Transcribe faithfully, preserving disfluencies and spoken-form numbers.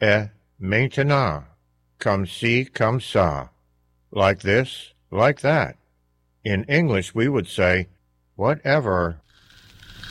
Et maintenant, comme ci, comme ça. Like this, like that. In English we would say, whatever.